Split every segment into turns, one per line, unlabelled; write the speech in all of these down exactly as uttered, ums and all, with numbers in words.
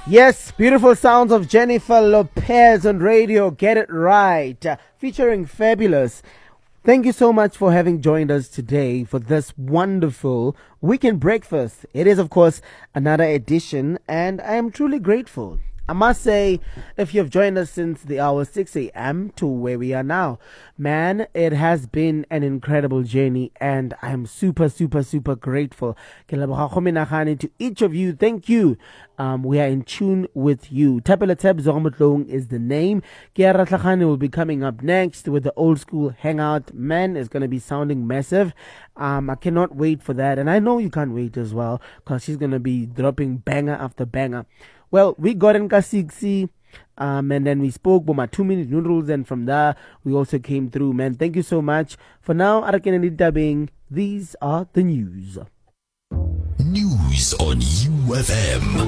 Yes, beautiful sounds of Jennifer Lopez on radio. Get it right. Uh, featuring Fabulous. Thank you so much for having joined us today for this wonderful weekend breakfast. It is, of course, another edition, and I am truly grateful. I must say, if you've joined us since the hour six a.m. to where we are now, man, it has been an incredible journey, and I am super, super, super grateful. To each of you, thank you. Um, we are in tune with you. Tapela Tab Zomotlong is the name. Kiara Tlhagane will be coming up next with the old school hangout. Man, it's going to be sounding massive. Um, I cannot wait for that, and I know you can't wait as well, because she's going to be dropping banger after banger. Well, we got in Kasiksi, um, and then we spoke about my two-minute noodles, and from there, we also came through, man. Thank you so much. For now, Arakenani Dubbing, these are the news.
News on U F M.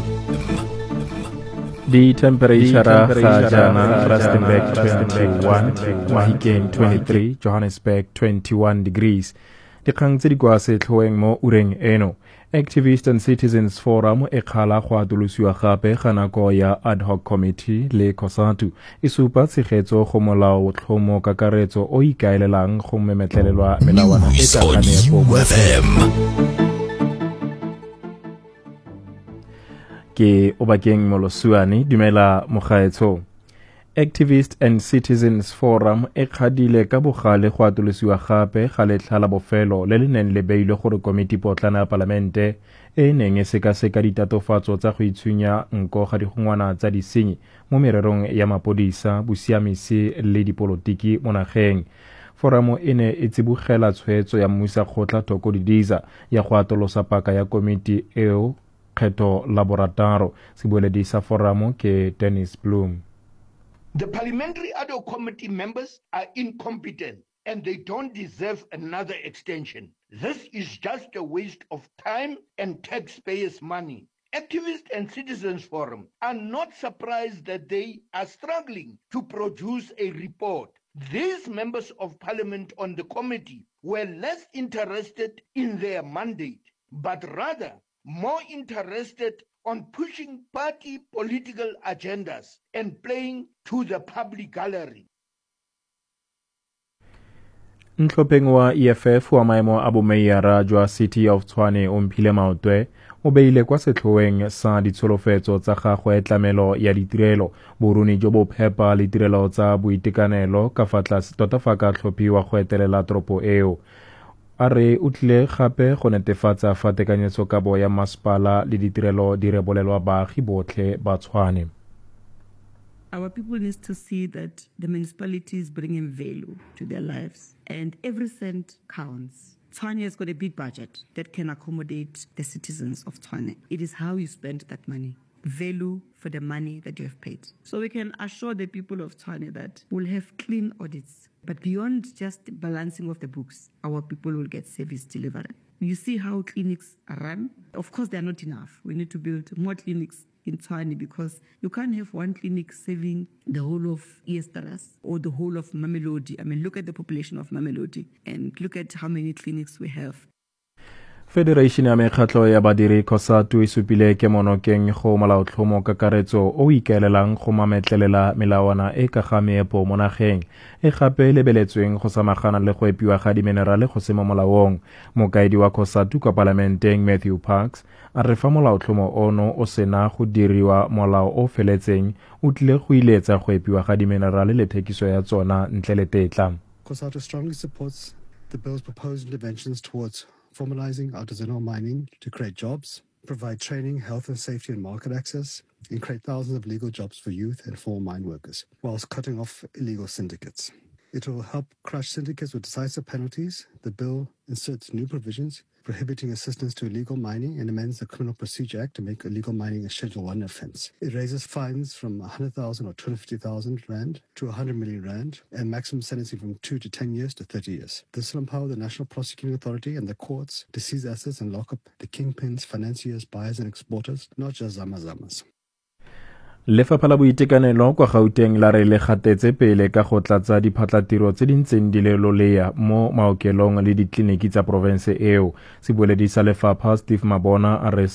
The temperature Khajana, Rustenburg twenty-one, Mahikeng twenty-three, Johannesburg twenty-one degrees. Dikgang tse di kwa setlhoeng mo ureng eno. Activist and Citizens Forum e kgala go atolosiwa gape ga nako ya ad hoc committee le COSATU e supa tshegetso go molao tlhomo kakaretso o ikaelelang go memetlelelwa melawana e ka ganepo. Ke Obakeng Molosuane dumela mogaetso. Activist and Citizens Forum e khadile ka bogale go atolosiwa gape ga letlha la bofelo le le neng le beilwe gore komiti potlana ya palamente e neng e sekaseka ditatofatso tsa go itshwenya nko ga digongwana tsa disenyi mo mererong ya mapodisa bosiamisi le dipolotiki mo nageng. Foramo e ne e tsibogela tshwetso ya mmusa kgotla Thoko Didiza ya go atolosa paka ya komiti eo kgetho laborataro. Sebueledi sa foramo ke Dennis Bloom.
The Parliamentary Ad hoc Committee members are incompetent and they don't deserve another extension. This is just a waste of time and taxpayers' money. Activists and Citizens Forum are not surprised that they are struggling to produce a report. These members of parliament on the committee were less interested in their mandate, but rather more interested on pushing party political agendas and playing to the public gallery.
Ntlhopheng wa E F F wa maemo a bomeiara jwa City of Tshwane o Mphile Maotwe o beile kwa setlhoeng sa ditsholofetso tsa gagwe tlamelo ya ditirelo boruni jo bo phepa le ditirelo tsa boitekanelo ka fa tlase tota fa ka tlhophiwa go etelela toropo eo. A re o tlile gape go netefatsa fa tekanyetsokabo ya masepala le ditirelo di rebolelwa baagi botlhe ba Tshwane.
Our people need to see that the municipality is bringing value to their lives and every cent counts. Tshwane has got a big budget that can accommodate the citizens of Tshwane. It is how you spend that money. Value for the money that you have paid. So we can assure the people of Tshwane that we'll have clean audits. But beyond just the balancing of the books, our people will get service delivered. You see how clinics are run? Of course, they are not enough. We need to build more clinics in Tshwane because you can't have one clinic saving the whole of Easteras or the whole of Mamelodi. I mean, look at the population of Mamelodi and look at how many clinics we have.
Federation ya mekgatlo ya badiri COSATU e supile ke monokeng go molaotlhomo kakaretso o ikaelelang go mametlelela melawana e ka ga meepo mo nageng e gape lebeletsweng go samagana le go epiwa ga diminerale go se mo molaong. Mokaedi wa COSATU kwa parlamenteng Matthew Parks a re fa molaotlhomo ono o sena go diriwa molao o feletseng o tlile go iletsa go epiwa ga diminerale le thekiso ya tsona ntle le tetla.
COSATU strongly supports the bill's proposed interventions towards formalizing artisanal mining to create jobs, provide training, health and safety and market access, and create thousands of legal jobs for youth and former mine workers, whilst cutting off illegal syndicates. It will help crush syndicates with decisive penalties. The bill inserts new provisions prohibiting assistance to illegal mining and amends the Criminal Procedure Act to make illegal mining a Schedule one offence. It raises fines from one hundred thousand or two hundred fifty thousand rand to one hundred million rand and maximum sentencing from two to ten years to thirty years. This will empower the National Prosecuting Authority and the courts to seize assets and lock up the kingpins, financiers, buyers and exporters, not just zamazamas.
Lefapha la boitekanelo kwa Gauteng la re le gatetse pele ka go tlatsa diphatlatiro tse di ntseng di le lolea mo maokelong le ditleliniki tsa province eo. Sebueledi sa lefapha Steve Mabona a re